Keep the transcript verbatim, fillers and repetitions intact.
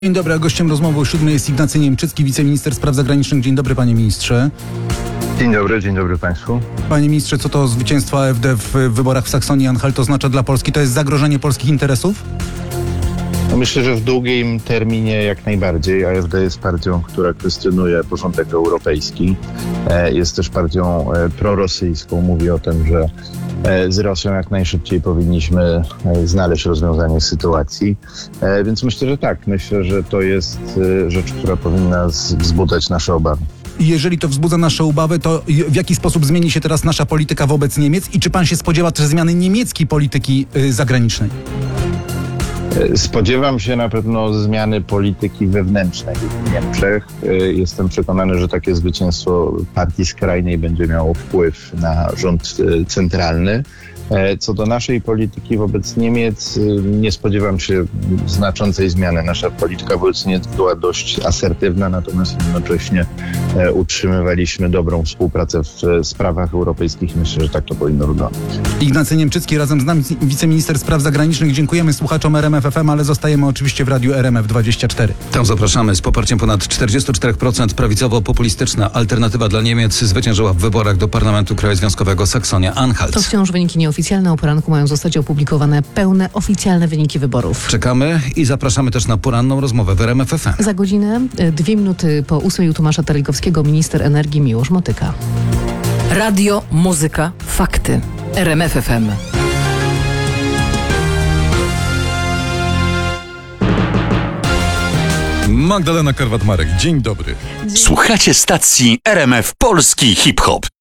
Dzień dobry, a gościem rozmowy o siódmej jest Ignacy Niemczycki, wiceminister spraw zagranicznych. Dzień dobry, panie ministrze. Dzień dobry, dzień dobry państwu. Panie ministrze, co to zwycięstwo A F D w wyborach w Saksonii-Anhalt oznacza dla Polski? To jest zagrożenie polskich interesów? No myślę, że w długim terminie jak najbardziej. A F D jest partią, która kwestionuje porządek europejski. Jest też partią prorosyjską. Mówi o tym, że z Rosją jak najszybciej powinniśmy znaleźć rozwiązanie sytuacji. Więc myślę, że tak. Myślę, że to jest rzecz, która powinna wzbudzać nasze obawy. I jeżeli to wzbudza nasze obawy, to w jaki sposób zmieni się teraz nasza polityka wobec Niemiec? I czy pan się spodziewa też zmiany niemieckiej polityki zagranicznej? Spodziewam się na pewno zmiany polityki wewnętrznej w Niemczech. Jestem przekonany, że takie zwycięstwo partii skrajnej będzie miało wpływ na rząd centralny. Co do naszej polityki wobec Niemiec, nie spodziewam się znaczącej zmiany. Nasza polityka wobec Niemiec była dość asertywna, natomiast jednocześnie utrzymywaliśmy dobrą współpracę w sprawach europejskich. Myślę, że tak to powinno wyglądać. Ignacy Niemczycki, razem z nami wiceminister spraw zagranicznych. Dziękujemy słuchaczom R M F F M, ale zostajemy oczywiście w radiu R M F dwadzieścia cztery. Tam zapraszamy. Z poparciem ponad czterdzieści cztery procent prawicowo-populistyczna Alternatywa dla Niemiec zwyciężyła w wyborach do Parlamentu Krajowego Saksonia-Anhalt. To wciąż wyniki nieoficjalne. O poranku mają zostać opublikowane pełne, oficjalne wyniki wyborów. Czekamy i zapraszamy też na poranną rozmowę w R M F F M. Za godzinę, dwie minuty po ósmej u Tomasza Terlikowskiego, minister energii Miłosz Motyka. Radio, muzyka, fakty. R M F F M. Magdalena Karwat-Marek, dzień dobry. Słuchacie stacji R M F Polski Hip Hop.